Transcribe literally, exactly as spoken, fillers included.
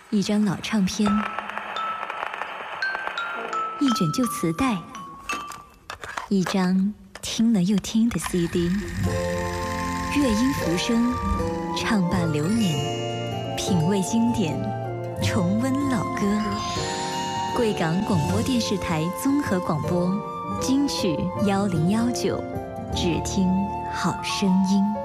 一张老唱片，一卷旧磁带，一张听了又听的 C D。 乐音浮生，唱罢流年，品味经典，重温老歌。贵港广播电视台综合广播，金曲幺零幺九，只听好声音。